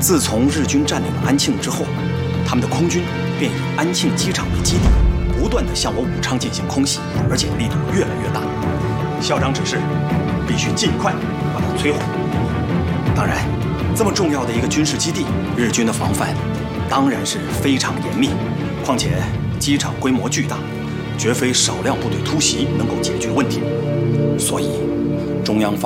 自从日军占领了安庆之后，他们的空军便以安庆机场为基地，不断地向我武昌进行空袭，而且力度越来越大。校长指示，必须尽快把它摧毁。当然，这么重要的一个军事基地，日军的防范当然是非常严密。况且机场规模巨大，绝非少量部队突袭能够解决问题。所以，中央方